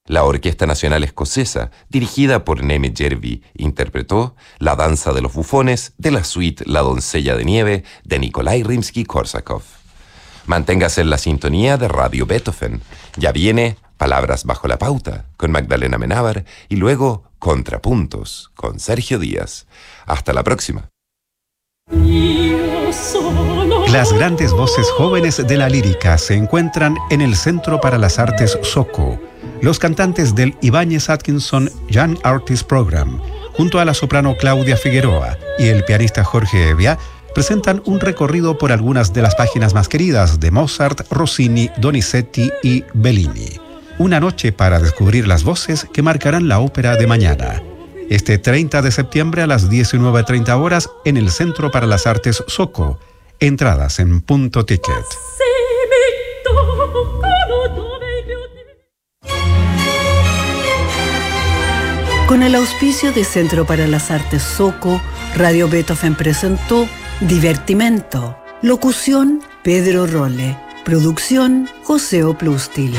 La Orquesta Nacional Escocesa, dirigida por Neme Jervy, interpretó La Danza de los Bufones de la suite La Doncella de Nieve de Nikolai Rimsky-Korsakov. Manténgase en la sintonía de Radio Beethoven. Ya viene Palabras bajo la pauta con Magdalena Amenábar y luego Contrapuntos con Sergio Díaz. Hasta la próxima. Las grandes voces jóvenes de la lírica se encuentran en el Centro para las Artes SOCO. Los cantantes del Ibáñez Atkinson Young Artist Program, junto a la soprano Claudia Figueroa y el pianista Jorge Evia, presentan un recorrido por algunas de las páginas más queridas de Mozart, Rossini, Donizetti y Bellini. Una noche para descubrir las voces que marcarán la ópera de mañana. Este 30 de septiembre a las 19:30 horas en el Centro para las Artes SOCO. Entradas en Punto Ticket. Con el auspicio de Centro para las Artes SOCO, Radio Beethoven presentó Divertimento. Locución, Pedro Rolle. Producción, José Oplustil.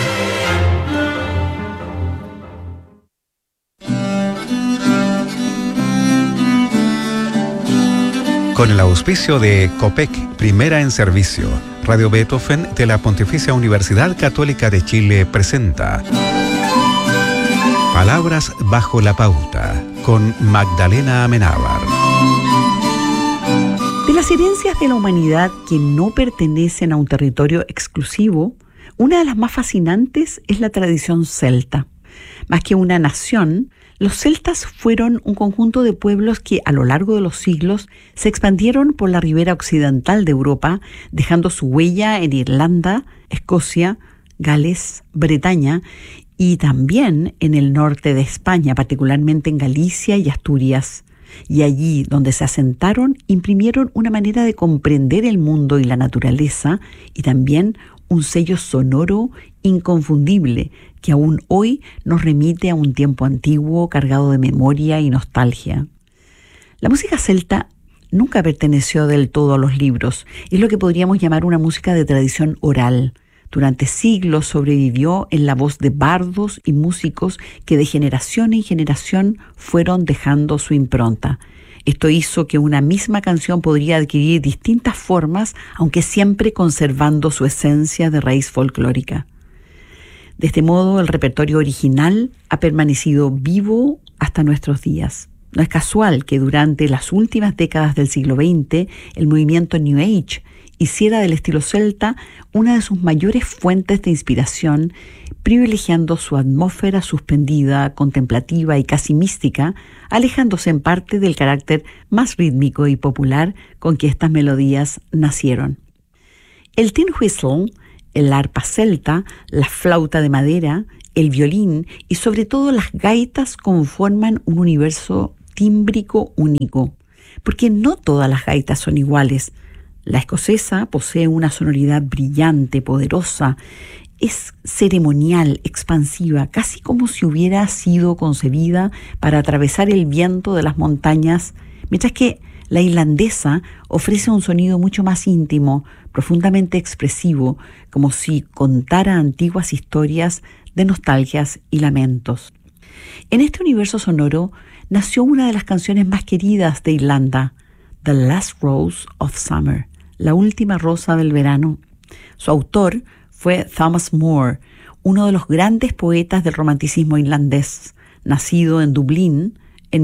Con el auspicio de COPEC, primera en servicio, Radio Beethoven de la Pontificia Universidad Católica de Chile presenta Palabras bajo la pauta, con Magdalena Amenábar. De las herencias de la humanidad que no pertenecen a un territorio exclusivo, una de las más fascinantes es la tradición celta. Más que una nación, los celtas fueron un conjunto de pueblos que a lo largo de los siglos se expandieron por la ribera occidental de Europa, dejando su huella en Irlanda, Escocia, Gales, Bretaña y también en el norte de España, particularmente en Galicia y Asturias. Y allí donde se asentaron, imprimieron una manera de comprender el mundo y la naturaleza y también un sello sonoro inconfundible que aún hoy nos remite a un tiempo antiguo cargado de memoria y nostalgia. La música celta nunca perteneció del todo a los libros. Es lo que podríamos llamar una música de tradición oral. Durante siglos sobrevivió en la voz de bardos y músicos que de generación en generación fueron dejando su impronta. Esto hizo que una misma canción podría adquirir distintas formas, aunque siempre conservando su esencia de raíz folclórica. De este modo, el repertorio original ha permanecido vivo hasta nuestros días. No es casual que durante las últimas décadas del siglo XX, el movimiento New Age hiciera del estilo celta una de sus mayores fuentes de inspiración, privilegiando su atmósfera suspendida, contemplativa y casi mística, alejándose en parte del carácter más rítmico y popular con que estas melodías nacieron. El tin whistle, el arpa celta, la flauta de madera, el violín y sobre todo las gaitas conforman un universo tímbrico único, porque no todas las gaitas son iguales. La escocesa posee una sonoridad brillante, poderosa, es ceremonial, expansiva, casi como si hubiera sido concebida para atravesar el viento de las montañas, mientras que la irlandesa ofrece un sonido mucho más íntimo, profundamente expresivo, como si contara antiguas historias de nostalgias y lamentos. En este universo sonoro nació una de las canciones más queridas de Irlanda, The Last Rose of Summer, la última rosa del verano. Su autor fue Thomas Moore, uno de los grandes poetas del romanticismo irlandés. Nacido en Dublín en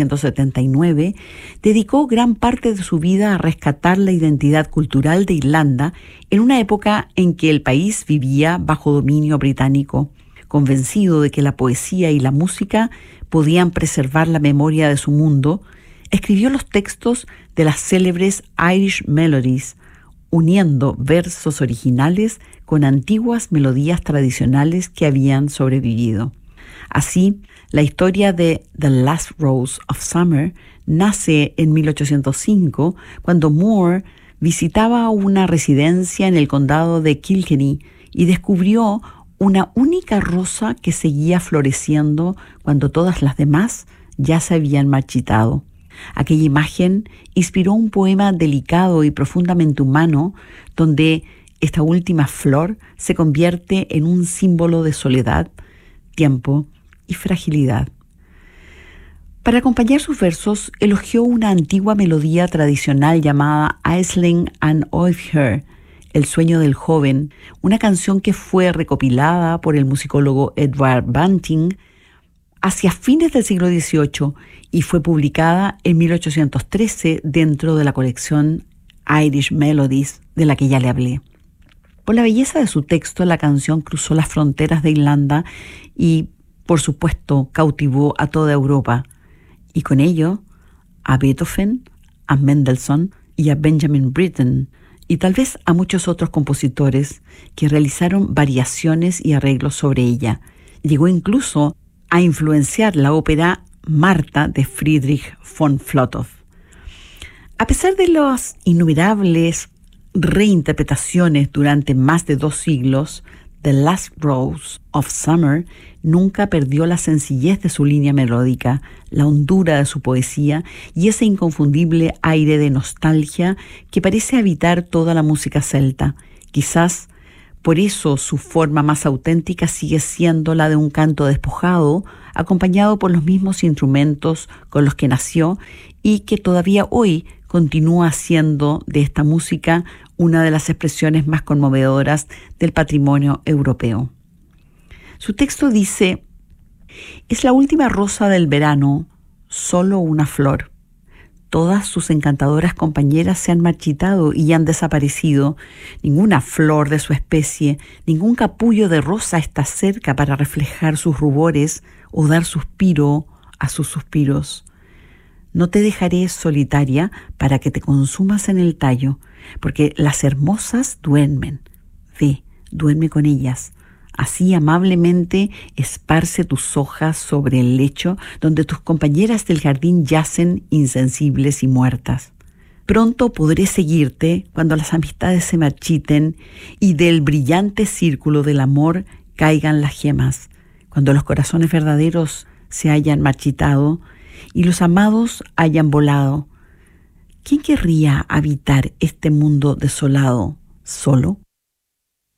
1779, dedicó gran parte de su vida a rescatar la identidad cultural de Irlanda en una época en que el país vivía bajo dominio británico. Convencido de que la poesía y la música podían preservar la memoria de su mundo, escribió los textos de las célebres Irish Melodies, uniendo versos originales con antiguas melodías tradicionales que habían sobrevivido. Así, la historia de The Last Rose of Summer nace en 1805, cuando Moore visitaba una residencia en el condado de Kilkenny y descubrió una única rosa que seguía floreciendo cuando todas las demás ya se habían marchitado. Aquella imagen inspiró un poema delicado y profundamente humano, donde esta última flor se convierte en un símbolo de soledad, tiempo y fragilidad. Para acompañar sus versos, elogió una antigua melodía tradicional llamada Aisling and Oifher, El sueño del joven, una canción que fue recopilada por el musicólogo Edward Banting hacia fines del siglo XVIII y fue publicada en 1813 dentro de la colección Irish Melodies, de la que ya le hablé. Por la belleza de su texto, la canción cruzó las fronteras de Irlanda y, por supuesto, cautivó a toda Europa, y con ello a Beethoven, a Mendelssohn y a Benjamin Britten, y tal vez a muchos otros compositores que realizaron variaciones y arreglos sobre ella. Llegó incluso a influenciar la ópera Marta de Friedrich von Flotow. A pesar de las innumerables reinterpretaciones durante más de 2 siglos, The Last Rose of Summer nunca perdió la sencillez de su línea melódica, la hondura de su poesía y ese inconfundible aire de nostalgia que parece habitar toda la música celta. Quizás por eso su forma más auténtica sigue siendo la de un canto despojado, acompañado por los mismos instrumentos con los que nació y que todavía hoy continúa siendo de esta música una de las expresiones más conmovedoras del patrimonio europeo. Su texto dice: «Es la última rosa del verano, solo una flor. Todas sus encantadoras compañeras se han marchitado y han desaparecido. Ninguna flor de su especie, ningún capullo de rosa está cerca para reflejar sus rubores o dar suspiro a sus suspiros. No te dejaré solitaria para que te consumas en el tallo, porque las hermosas duermen. Ve, duerme con ellas. Así amablemente esparce tus hojas sobre el lecho donde tus compañeras del jardín yacen insensibles y muertas. Pronto podré seguirte cuando las amistades se marchiten y del brillante círculo del amor caigan las gemas, cuando los corazones verdaderos se hayan marchitado y los amados hayan volado. ¿Quién querría habitar este mundo desolado, solo?